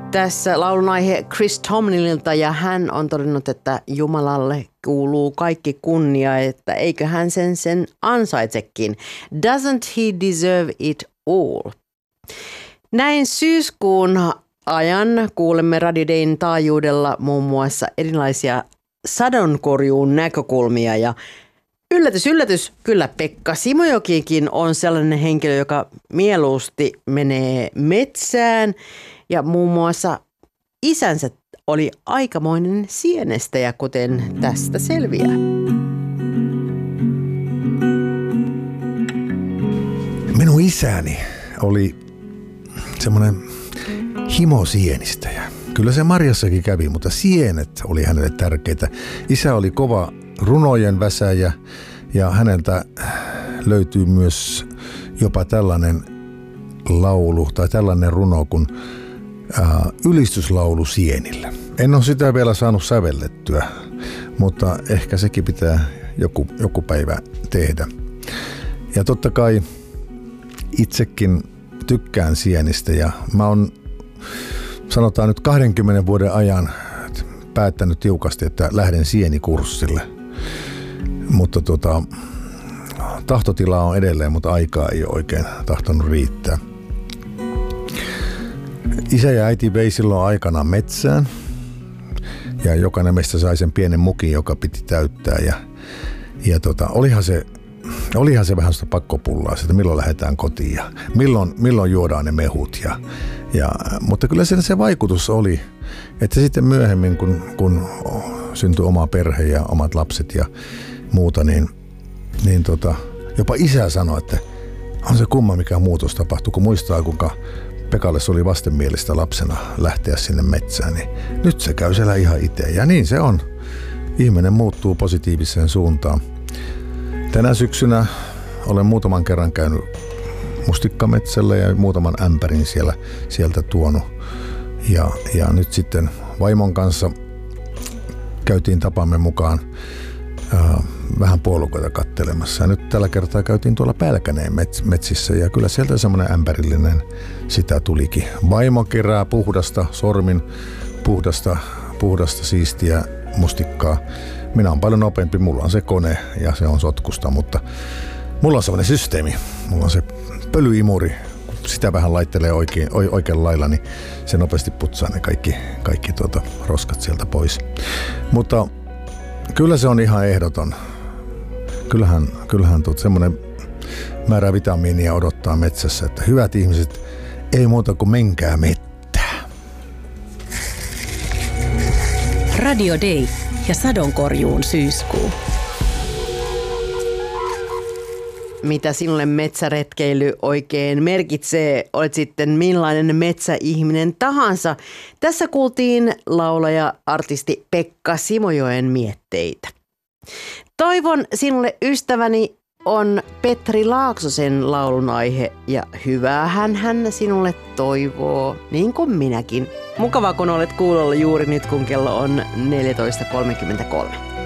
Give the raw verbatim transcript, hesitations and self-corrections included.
Tässä laulun aihe Chris Tomlinilta ja hän on todennut, että Jumalalle kuuluu kaikki kunnia, että eikö hän sen sen ansaitsekin. Doesn't he deserve it all? Näin syyskuun ajan kuulemme Radio Dayn taajuudella muun muassa erilaisia sadonkorjuun näkökulmia ja yllätys, yllätys, kyllä Pekka Simojokikin on sellainen henkilö, joka mieluusti menee metsään ja muun muassa isänsä oli aikamoinen sienestäjä, kuten tästä selviää. Minun isäni oli semmoinen himosienistäjä. Kyllä se marjassakin kävi, mutta sienet oli hänelle tärkeitä. Isä oli kova runojen väsäjä ja häneltä löytyy myös jopa tällainen laulu tai tällainen runo kuin ää, ylistyslaulu sienille. En ole sitä vielä saanut sävellettyä, mutta ehkä sekin pitää joku, joku päivä tehdä. Ja totta kai itsekin tykkään sienistä ja mä oon sanotaan nyt kahdenkymmenen vuoden ajan päättänyt tiukasti, että lähden sienikurssille. Mutta tota, tahtotila on edelleen, mutta aikaa ei ole oikein tahtonut riittää. Isä ja äiti vei silloin aikanaan metsään ja jokainen meistä sai sen pienen mukin, joka piti täyttää. Ja, ja tota, olihan se Olihan se vähän sitä pakkopullaa, että milloin lähdetään kotiin ja milloin, milloin juodaan ne mehut. Ja, ja, mutta kyllä se, se vaikutus oli, että sitten myöhemmin, kun, kun syntyi oma perhe ja omat lapset ja muuta, niin, niin tota, jopa isä sanoi, että on se kumma, mikä muutos tapahtui, kun muistaa, kuinka Pekalle se oli vastenmielistä lapsena lähteä sinne metsään, niin nyt se käy siellä ihan itse. Ja niin se on. Ihminen muuttuu positiiviseen suuntaan. Tänä syksynä olen muutaman kerran käynyt mustikkametsällä ja muutaman ämpärin siellä, sieltä tuonut. Ja, ja nyt sitten vaimon kanssa käytiin tapamme mukaan ää, vähän puolukoita kattelemassa. Ja nyt tällä kertaa käytiin tuolla Pälkäneen mets, metsissä ja kyllä sieltä semmoinen ämpärillinen sitä tulikin. Vaimo kerää puhdasta, sormin puhdasta, puhdasta siistiä mustikkaa. Minä olen paljon nopeampi, mulla on se kone ja se on sotkusta, mutta mulla on sellainen systeemi. Mulla on se pölyimuri, kun sitä vähän laittelee oikein, oikein lailla, niin se nopeasti putsaa ne kaikki, kaikki tuota, roskat sieltä pois. Mutta kyllä se on ihan ehdoton. Kyllähän, kyllähän tuot semmoinen määrä vitamiinia odottaa metsässä, että hyvät ihmiset, ei muuta kuin menkää mettää. Radio Day ja sadonkorjuun syyskuu. Mitä sinulle metsäretkeily oikein merkitsee, olet sitten millainen metsäihminen tahansa. Tässä kuultiin laulaja artisti Pekka Simojoen mietteitä. Toivon sinulle ystäväni on Petri Laaksosen laulun aihe ja hyväähän hän sinulle toivoo, niin kuin minäkin. Mukavaa kun olet kuulolla juuri nyt kun kello on neljätoista kolmekymmentäkolme.